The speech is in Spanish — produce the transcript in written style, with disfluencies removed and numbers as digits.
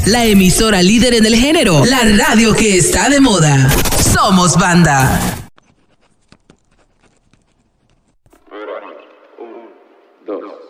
La emisora líder en el género, la radio que está de moda. Somos Banda. 1, 2.